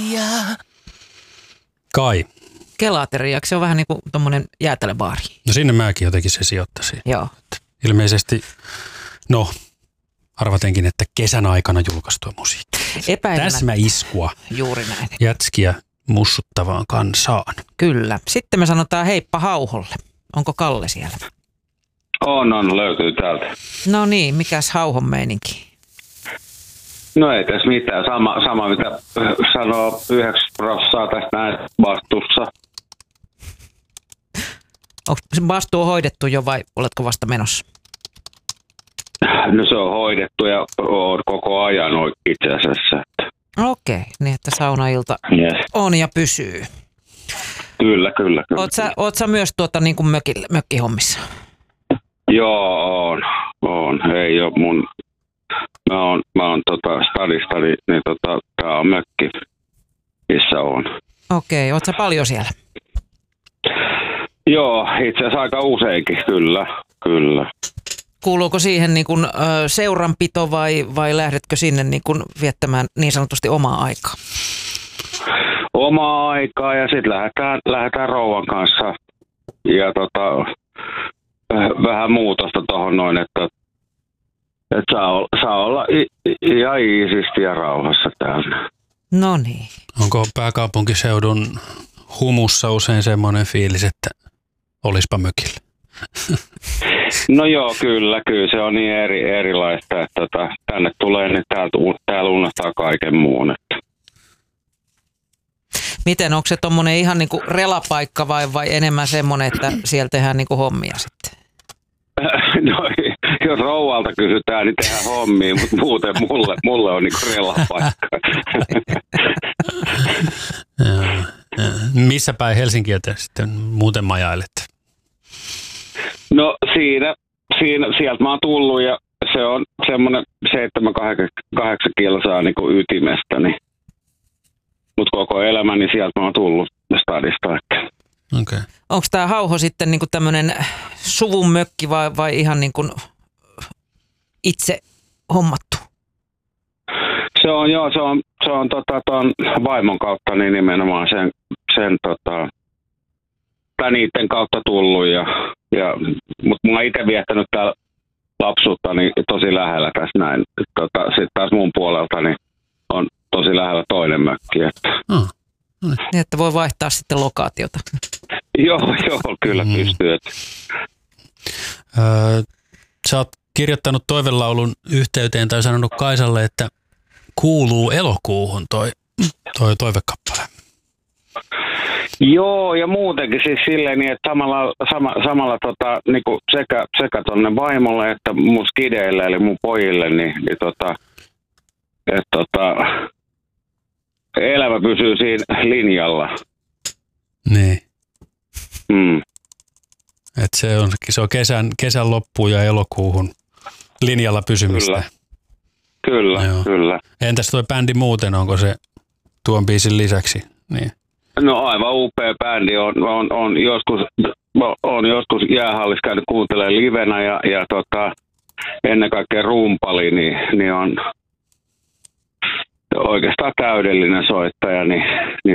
Kai. Kelateriaksi se on vähän niin kuin tommonen jäätelöbaari. No sinne mäkin jotenkin se sijoittaisin. Joo. Ilmeisesti, arvatenkin, että kesän aikana julkaistua musiikkia. Täsmäiskua. Juuri näin. Jätskiä mussuttavaan kansaan. Kyllä. Sitten me sanotaan heippa Hauholle. Onko Kalle siellä? On, löytyy täältä. No niin, mikäs Hauhon meininki? No ei tässä mitään. Sama mitä sanoo 9% tästä näin vastuussa. Onko se vastuu hoidettu jo vai oletko vasta menossa? No se on hoidettu ja on koko ajan itse asiassa. Okei, niin että saunailta on ja pysyy. Kyllä. Oot sä myös niin kuin mökkihommissa? Joo, on. Ei ole mun... Mä oon stadista, niin tää on mökki, missä on. Okei, oot sä paljon siellä? Joo, itse asiassa aika useinkin, kyllä. Kuuluuko siihen niin kuin, seuranpito vai lähdetkö sinne niin kuin viettämään niin sanotusti omaa aikaa? Omaa aikaa ja sitten lähdetään rouvan kanssa ja vähän muutosta tuohon noin, että saa olla ihan iisisti ja rauhassa täällä. No niin. Onko pääkaupunkiseudun humussa usein semmoinen fiilis, että olispa mökillä? No joo, kyllä se on niin erilaista, että tänne tulee, niin täällä unohtaa kaiken muun. Että. Miten, onko se tommonen ihan niinku relapaikka vai enemmän semmoinen, että siellä tehdään niinku hommia sitten? No, jos rouvalta kysytään, niin tehdään hommia, mutta muuten mulle on niinku relapaikka. Missä päin Helsinkiä te sitten muuten majailette? No sieltä mä oon tullut ja se on semmoinen 7-8 kilsaa niinku ytimestä, niin. Mutta koko elämäni sieltä mä oon tullut stadista. Okay. Onko tämä Hauho sitten niinku tämmöinen suvun mökki vai ihan niinku itse hommattu? Se on ton vaimon kautta niin nimenomaan sen niiden kautta tullut mutta mä oon itse viettänyt täällä lapsuutta niin tosi lähellä tässä näin. Sitten taas mun puolelta niin on tosi lähellä toinen mökki. Niin, että voi vaihtaa sitten lokaatiota. Joo, kyllä pystyy. Sä oot kirjoittanut toivelaulun yhteyteen tai sanonut Kaisalle, että kuuluu elokuuhun toi toivekappale. Joo, ja muutenkin siis silleen niin, että samalla niinku sekä tonne vaimolle että mun skideille eli mun pojille, niin elämä pysyy siinä linjalla. Niin. Et se on kesän loppuun ja elokuuhun linjalla pysymistä. Kyllä. Entäs toi bändi muuten, onko se tuon biisin lisäksi? Niin. No aivan upea bändi. On joskus jäähallissa käynyt kuuntelemaan livenä ja ennen kaikkea rumpali, niin on oikeastaan täydellinen soittaja, niin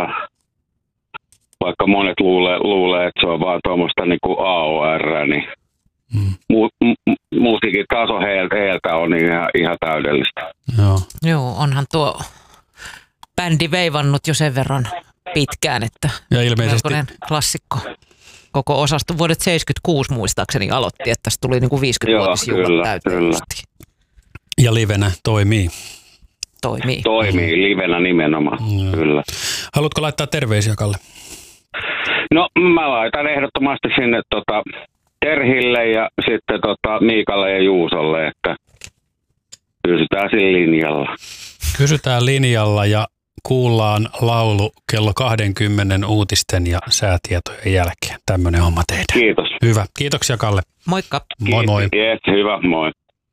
vaikka monet luulee, että se on vaan tuommoista niinku AOR, niin musiikin taso heiltä on ihan täydellistä. Joo, onhan tuo bändi veivannut jo sen verran pitkään, että ja ilmeisesti klassikko. Koko osasto vuodet 76 muistaakseni aloitti, että tässä tuli niinku 50-vuotisjuhlat täyteisesti. Ja livenä toimii. Toimii livenä nimenomaan, kyllä. Haluatko laittaa terveisiä, Kalle? No mä laitan ehdottomasti sinne Terhille ja sitten Miikalle ja Juusolle, että pysytään siinä linjalla. Pysytään linjalla ja kuullaan laulu kello 20 uutisten ja säätietojen jälkeen. Tämmöinen homma tehdään. Kiitos. Hyvä. Kiitoksia, Kalle. Moikka. Moi. Yes, hyvä, moi.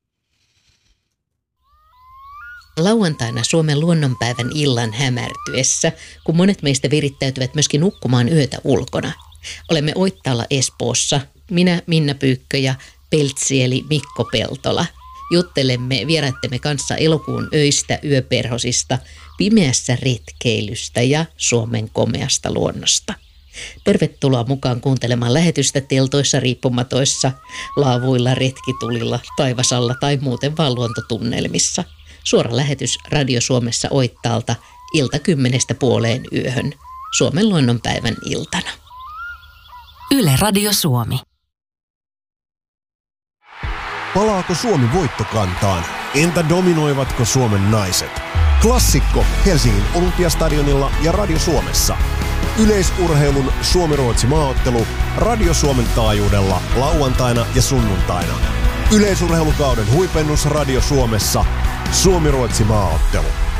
Lauantaina Suomen luonnonpäivän illan hämärtyessä, kun monet meistä virittäytyvät myöskin nukkumaan yötä ulkona. Olemme Oittaalla Espoossa, minä Minna Pyykkö ja Peltsi eli Mikko Peltola. Juttelemme vieraittemme kanssa elokuun öistä, yöperhosista, pimeässä retkeilystä ja Suomen komeasta luonnosta. Tervetuloa mukaan kuuntelemaan lähetystä teltoissa, riippumatoissa, laavuilla, retkitulilla, taivasalla tai muuten vaan luontotunnelmissa. Suora lähetys Radio Suomessa Oittaalta ilta 10:00 Suomen luonnonpäivän iltana. Yle Radio Suomi. Palaako Suomi voittokantaan? Entä dominoivatko Suomen naiset? Klassikko Helsingin Olympiastadionilla ja Radio Suomessa. Yleisurheilun Suomi-Ruotsi maaottelu Radio Suomen taajuudella lauantaina ja sunnuntaina. Yleisurheilukauden huipennus Radio Suomessa. Suomi-Ruotsi maaottelu.